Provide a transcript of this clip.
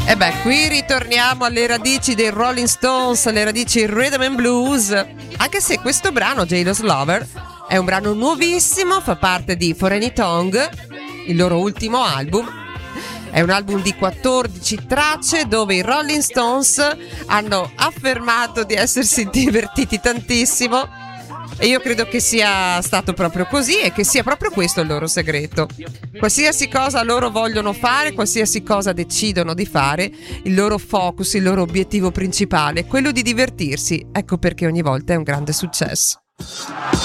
E beh, qui ritorniamo alle radici dei Rolling Stones, alle radici rhythm and blues, anche se questo brano, Jailous Lover, è un brano nuovissimo, fa parte di For Any Tongue, il loro ultimo album. È un album di 14 tracce dove i Rolling Stones hanno affermato di essersi divertiti tantissimo. E io credo che sia stato proprio così e che sia proprio questo il loro segreto. Qualsiasi cosa loro vogliono fare, qualsiasi cosa decidono di fare, il loro focus, il loro obiettivo principale è quello di divertirsi. Ecco perché ogni volta è un grande successo.